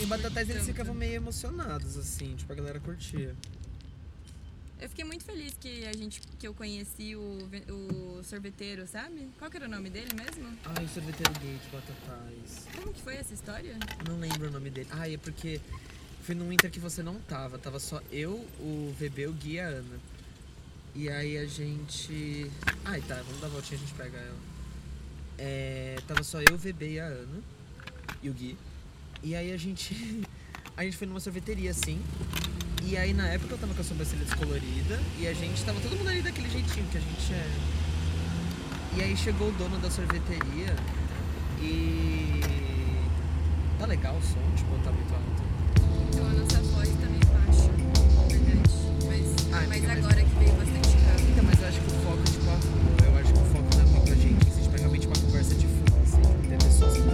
Em Batatais eles ficavam meio emocionados, assim, tipo, a galera curtia. Eu fiquei muito feliz que eu conheci o sorveteiro, sabe? Qual que era o nome dele mesmo? Ai, o sorveteiro gay de Batatais. Como que foi essa história? Não lembro o nome dele. Ai, é porque foi num Inter que você não tava. Tava só eu, o VB, o Gui e a Ana. E aí a gente... Ai, tá, vamos dar uma voltinha e a gente pega ela. Tava só eu, o VB e a Ana. E o Gui. E aí a gente foi numa sorveteria, assim. E aí na época eu tava com a sobrancelha descolorida. E a gente tava todo mundo ali daquele jeitinho que a gente é. E aí chegou o dono da sorveteria. E... Tá legal o som? Tipo, tá muito alto? Então a nossa voz tá meio baixa, na verdade. Mas agora que veio bastante carro. Então, mas eu acho que o foco, tipo, eu acho que o foco não é muito a gente. Existe realmente uma conversa de fundo, assim. Ter pessoas que